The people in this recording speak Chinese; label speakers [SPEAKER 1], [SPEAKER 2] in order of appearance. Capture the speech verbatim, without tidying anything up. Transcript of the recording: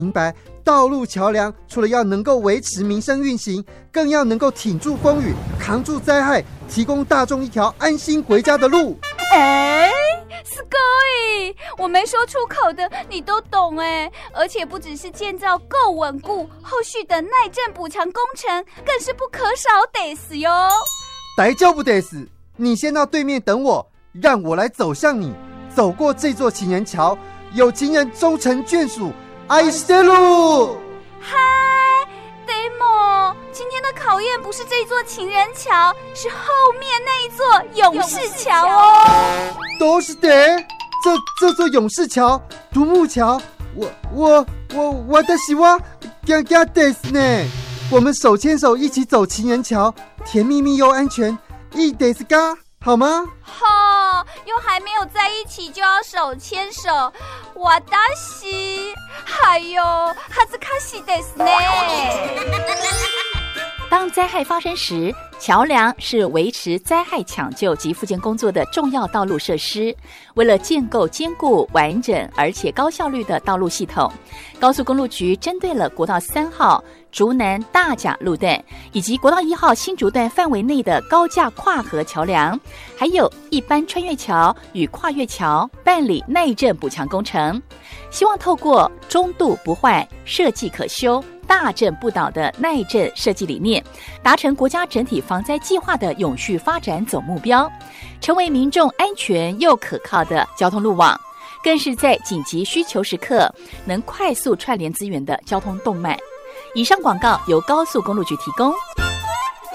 [SPEAKER 1] 明白，道路桥梁除了要能够维持民生运行，更要能够挺住风雨，扛住灾害，提供大众一条安心回家的路。
[SPEAKER 2] 哎，すごい，我没说出口的你都懂哎，而且不只是建造够稳固，后续的耐震补强工程更是不可少得死哟。
[SPEAKER 1] 大丈夫得死，你先到对面等我，让我来走向你，走过这座情人桥，有情人终成眷属。爱してる。
[SPEAKER 2] 嗨 ，Demo， 今天的考验不是这座情人桥，是后面那一座勇士桥哦。
[SPEAKER 1] 都是的，这这座勇士桥、独木桥，我我我我的希望，嘎嘎得死呢。我们手牵手一起走情人桥，甜蜜蜜又安全，いいですか？好吗？
[SPEAKER 2] 哈、哦，又还没有在一起就要手牵手，我的西，还有哈兹卡西德斯呢。
[SPEAKER 3] 当灾害发生时，桥梁是维持灾害抢救及复健工作的重要道路设施。为了建构坚固、完整而且高效率的道路系统，高速公路局针对了国道三号竹南大甲路段以及国道一号新竹段范围内的高架跨河桥梁，还有一般穿越桥与跨越桥办理耐震补强工程，希望透过中度不坏、设计可修、大震不倒的耐震设计理念，达成国家整体防灾计划的永续发展总目标，成为民众安全又可靠的交通路网，更是在紧急需求时刻能快速串联资源的交通动脉。以上广告由高速公路局提供。